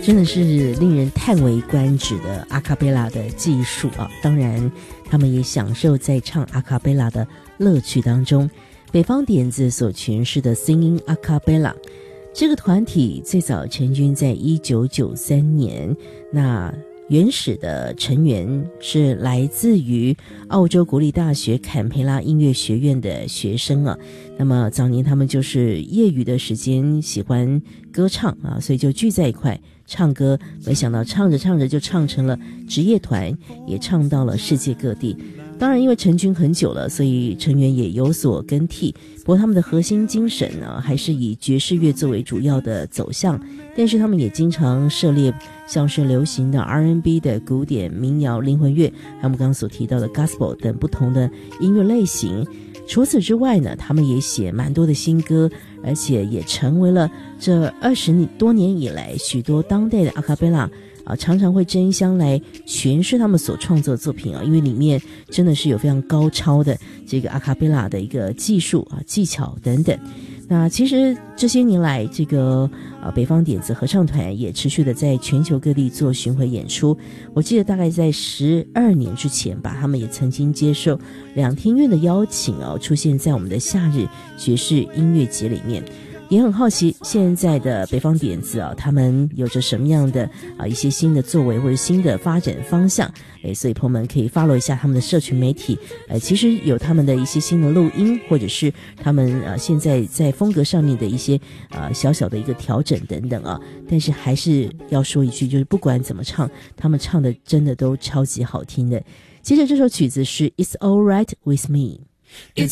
真的是令人叹为观止的阿卡贝拉的技术啊！当然，他们也享受在唱阿卡贝拉的乐趣当中。北方点子所诠释的 Singing a cappella， 这个团体最早成军在1993年，那原始的成员是来自于澳洲国立大学坎培拉音乐学院的学生啊。那么早年他们就是业余的时间喜欢歌唱啊，所以就聚在一块唱歌，没想到唱着唱着就唱成了职业团，也唱到了世界各地。当然因为成军很久了，所以成员也有所更替，不过他们的核心精神呢，还是以爵士乐作为主要的走向，但是他们也经常涉猎像是流行的 R&B 的古典民谣、灵魂乐，还有我们刚刚所提到的 Gospel 等不同的音乐类型。除此之外呢，他们也写蛮多的新歌，而且也成为了这20多年以来许多当代的阿卡贝拉常常会争相来诠释他们所创作的作品因为里面真的是有非常高超的这个阿卡贝拉的一个技术技巧等等。那其实这些年来，这个北方点子合唱团也持续的在全球各地做巡回演出。我记得大概在12年之前吧，他们也曾经接受两厅院的邀请出现在我们的夏日爵士音乐节里面。也很好奇现在的北方点子他们有着什么样的一些新的作为或者新的发展方向。所以朋友们可以 follow 一下他们的社群媒体，其实有他们的一些新的录音，或者是他们现在在风格上面的一些小小的一个调整等等但是还是要说一句，就是不管怎么唱，他们唱的真的都超级好听的。接着这首曲子是 It's Alright With Me。 It's